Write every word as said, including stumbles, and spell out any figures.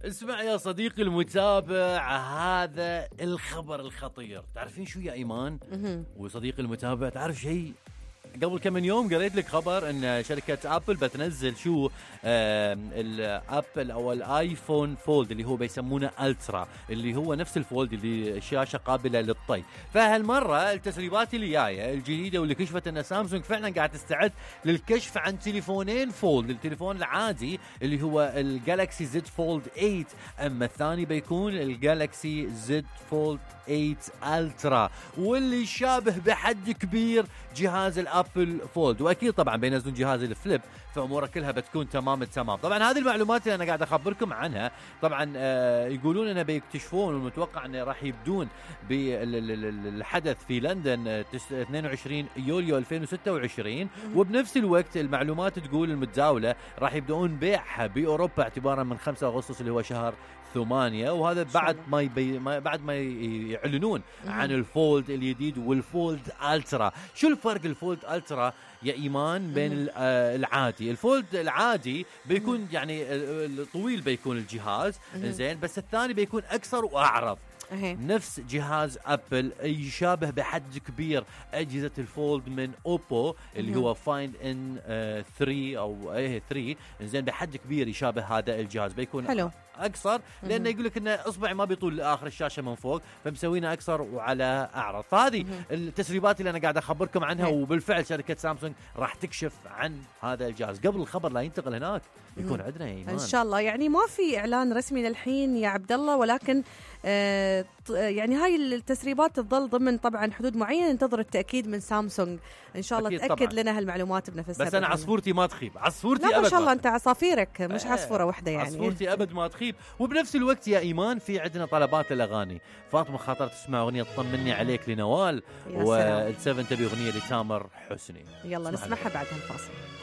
اسمع يا صديقي المتابع، هذا الخبر الخطير. تعرفين شو يا إيمان وصديقي المتابع؟ تعرف شيء؟ قبل كم من يوم قريت لك خبر ان شركة ابل بتنزل شو الابل او الايفون فولد اللي هو بيسمونه الترا، اللي هو نفس الفولد اللي الشاشة قابلة للطي. فهالمرة التسريبات اللي جاية الجديدة واللي كشفت ان سامسونج فعلا قاعد تستعد للكشف عن تليفونين فولد، التليفون العادي اللي هو الجالكسي زد فولد ثمانية، اما الثاني بيكون الجالكسي زد فولد ثمانية الترا، واللي شابه بحد كبير جهاز الابل فولد. واكيد طبعا بينزلون جهاز الفليب، فاموره كلها بتكون تمام التمام. طبعا هذه المعلومات اللي انا قاعد اخبركم عنها طبعا آه يقولون انه بيكتشفون، والمتوقع انه راح يبدون بالحدث في لندن اثنين وعشرين يوليو ألفين وستة وعشرين، وبنفس الوقت المعلومات تقول المتداوله راح يبدون بيعها باوروبا اعتبارا من خمسة أغسطس اللي هو شهر ثمانية، وهذا بعد ما, يبي ما بعد ما يعلنون عن الفولد الجديد والفولد الترا. شو الفرق الفولد الترا يا إيمان بين العادي؟ الفولد العادي بيكون يعني طويل بيكون الجهاز زين، بس الثاني بيكون أكثر وأعرض. نفس جهاز أبل يشابه بحد كبير أجهزة الفولد من أوبو اللي هو فايند إن ثري أو إيه ثري، إنزين بحد كبير يشابه هذا الجهاز، بيكون حلو أكثر لأنه يقول لك إن إصبع ما بيطول آخر الشاشة من فوق، فمسوينه أكثر وعلى أعرض. فهذه التسريبات اللي أنا قاعد أخبركم عنها، وبالفعل شركة سامسونج راح تكشف عن هذا الجهاز قبل الخبر لا ينتقل هناك يكون عندنا إيمان إن شاء الله. يعني ما في إعلان رسمي للحين يا عبد الله، ولكن آه يعني هاي التسريبات تظل ضمن طبعا حدود معينة، ننتظر التأكيد من سامسونج إن شاء الله تأكد طبعاً لنا هالمعلومات بنفسها. بس أنا عصفورتي ما تخيب، عصفورتي لا أبد ما شاء الله أنت عصافيرك مش عصفورة واحدة يعني، عصفورتي أبد ما تخيب. وبنفس الوقت يا إيمان في عندنا طلبات الأغاني. فاطمة خاطر تسمع أغنية طمني عليك لنوال، والسفن تبي أغنية لتامر حسني. يلا نسمعها بعد هالفاصل.